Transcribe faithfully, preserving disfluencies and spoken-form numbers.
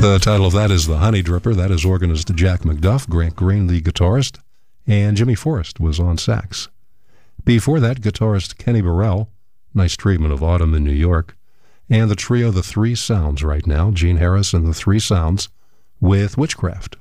The title of that is The Honey Dripper. That is organist Jack McDuff, Grant Green, the guitarist, and Jimmy Forrest was on sax. Before that, guitarist Kenny Burrell, nice treatment of Autumn in New York, and the trio The Three Sounds right now, Gene Harris and the Three Sounds, with Witchcraft.